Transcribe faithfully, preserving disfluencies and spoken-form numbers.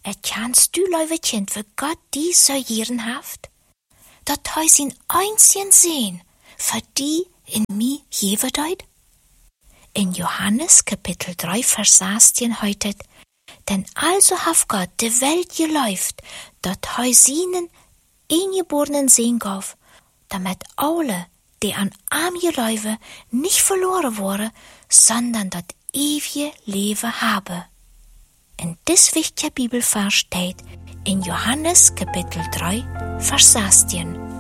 Erkennst du, lieve kind, wie Gott die so gieren haft? Dat hij zijn einzigen Sehn für die in mi geven deut? In Johannes Kapitel drei, Vers sechzehn heitet, denn also haft Gott de Welt geläuft, dat hij seinen eingeborenen Sehn gaf, damit alle, die an arm geläufe, nicht verloren worden, sondern dat ewige Leben habe. In dis wichtiger Bibelvers steht in Johannes Kapitel drei, Vers sechzehn.